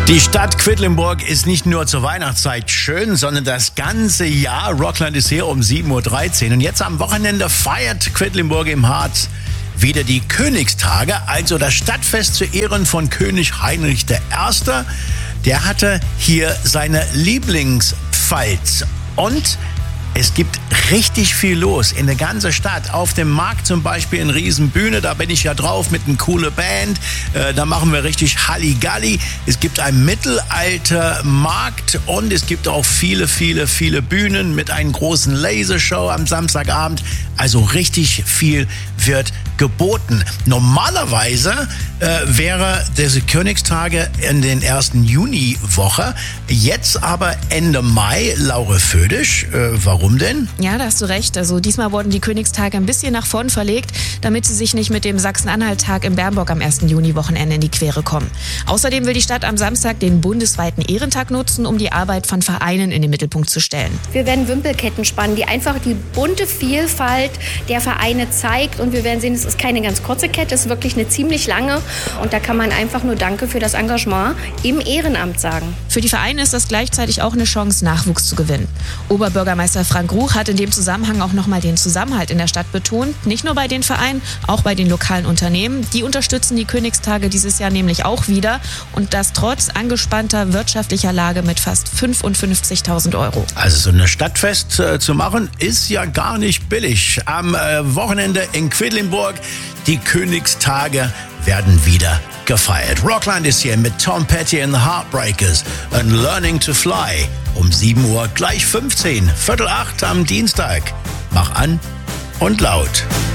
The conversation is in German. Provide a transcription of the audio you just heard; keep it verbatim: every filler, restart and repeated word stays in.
Die Stadt Quedlinburg ist nicht nur zur Weihnachtszeit schön, sondern das ganze Jahr. Rockland ist hier um sieben Uhr dreizehn. Und jetzt am Wochenende feiert Quedlinburg im Harz wieder die Königstage, also das Stadtfest zu Ehren von König Heinrich der Erste. Der hatte hier seine Lieblingspfalz. Und es gibt richtig viel los in der ganzen Stadt. Auf dem Markt zum Beispiel eine Riesenbühne, da bin ich ja drauf mit einer coolen Band. Äh, da machen wir richtig Halligalli. Es gibt einen Mittelaltermarkt und es gibt auch viele, viele, viele Bühnen mit einer großen Lasershow am Samstagabend. Also richtig viel wird geboten. Normalerweise äh, wäre diese Königstage in den ersten Juniwoche. Jetzt aber Ende Mai. Laura Födisch, äh, warum denn? Ja, da hast du recht. Also diesmal wurden die Königstage ein bisschen nach vorn verlegt, damit sie sich nicht mit dem Sachsen-Anhalt-Tag in Bernburg am ersten Juni-Wochenende in die Quere kommen. Außerdem will die Stadt am Samstag den bundesweiten Ehrentag nutzen, um die Arbeit von Vereinen in den Mittelpunkt zu stellen. Wir werden Wimpelketten spannen, die einfach die bunte Vielfalt der Vereine zeigt. Und wir werden sehen, es ist keine ganz kurze Kette, es ist wirklich eine ziemlich lange. Und da kann man einfach nur Danke für das Engagement im Ehrenamt sagen. Für die Vereine ist das gleichzeitig auch eine Chance, Nachwuchs zu gewinnen. Oberbürgermeister Frank Ruch hat in dem Zusammenhang auch nochmal den Zusammenhalt in der Stadt betont. Nicht nur bei den Vereinen, auch bei den lokalen Unternehmen. Die unterstützen die Königstage dieses Jahr nämlich auch wieder. Und das trotz angespannter wirtschaftlicher Lage mit fast fünfundfünfzigtausend Euro. Also so ein Stadtfest äh, zu machen, ist ja gar nicht billig. Am äh, Wochenende in Quedlinburg, die Königstage werden wieder gefeiert. Rockland ist hier mit Tom Petty and the Heartbreakers and Learning to Fly. Um sieben Uhr gleich fünfzehn, Viertel acht am Dienstag. Mach an und laut.